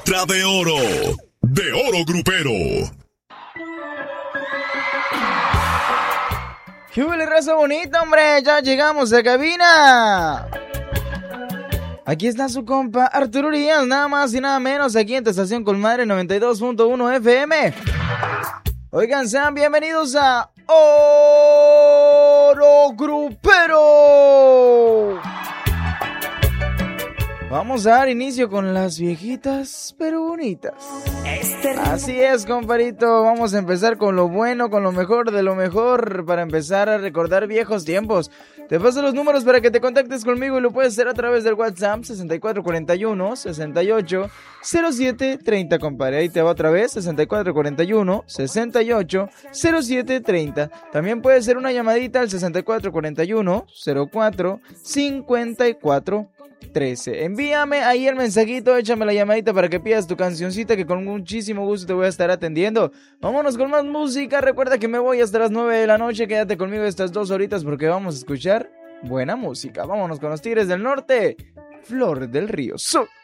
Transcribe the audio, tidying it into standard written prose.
Letra de oro grupero. ¡Qué huele raza bonita, hombre! ¡Ya llegamos a cabina! Aquí está su compa Arturo Urias, nada más y nada menos, aquí en tu estación Colmadre 92.1 FM. Oigan, sean bienvenidos a Oro Grupero. Vamos a dar inicio con las viejitas pero bonitas. Así es, comparito. Vamos a empezar con lo bueno, con lo mejor de lo mejor, para empezar a recordar viejos tiempos. Te paso los números para que te contactes conmigo y lo puedes hacer a través del WhatsApp 6441-680730, compadre. Ahí te va otra vez, 6441-680730. También puede ser una llamadita al 6441-045413. Envíame ahí el mensajito, échame la llamadita para que pidas tu cancioncita, que con muchísimo gusto te voy a estar atendiendo. Vámonos con más música. Recuerda que me voy hasta las 9 de la noche. Quédate conmigo estas 2 horitas porque vamos a escuchar buena música. Vámonos con los Tigres del Norte, Flor del Río Sur.